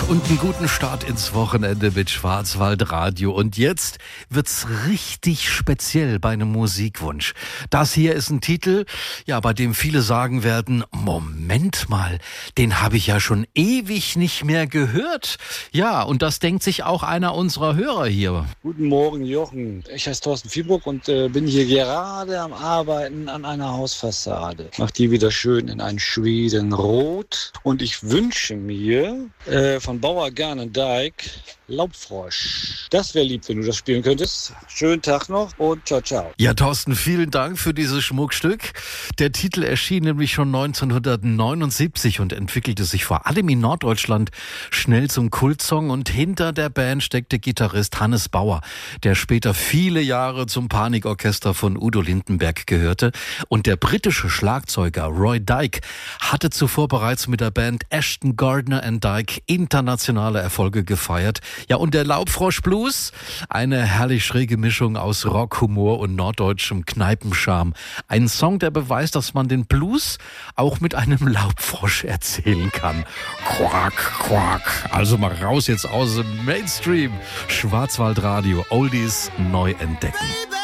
und einen guten Start ins Wochenende mit Schwarzwaldradio. Und jetzt wird's richtig speziell bei einem Musikwunsch. Das hier ist ein Titel, ja, bei dem viele sagen werden, Moment mal, den habe ich ja schon ewig nicht mehr gehört. Ja, und das denkt sich auch einer unserer Hörer hier. Guten Morgen, Jochen. Ich heiße Thorsten Viehburg und bin hier gerade am Arbeiten an einer Hausfassade. Mach die wieder schön in ein Schwedenrot. Und ich wünsche mir von Bauer Gernendijk Laubfrosch. Das wäre lieb, wenn du das spielen könntest. Schönen Tag noch und ciao, ciao. Ja, Thorsten, vielen Dank für dieses Schmuckstück. Der Titel erschien nämlich schon 1979 und entwickelte sich vor allem in Norddeutschland schnell zum Kultsong. Und hinter der Band steckte Gitarrist Hannes Bauer, der später viele Jahre zum Panikorchester von Udo Lindenberg gehörte. Und der britische Schlagzeuger Roy Dyke hatte zuvor bereits mit der Band Ashton Gardner and Dyke internationale Erfolge gefeiert. Ja, und der Laubfrosch Blues, eine herrlich schräge Mischung aus Rockhumor und norddeutschem Kneipenscharme. Ein Song, der beweist, dass man den Blues auch mit einem Laubfrosch erzählen kann. Quack, quack. Also mal raus jetzt aus dem Mainstream. Schwarzwaldradio, Oldies neu entdecken.